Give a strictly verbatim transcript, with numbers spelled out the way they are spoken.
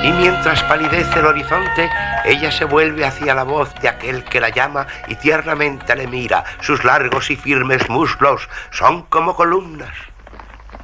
Y mientras palidece el horizonte, ella se vuelve hacia la voz de aquel que la llama y tiernamente le mira. Sus largos y firmes muslos son como columnas.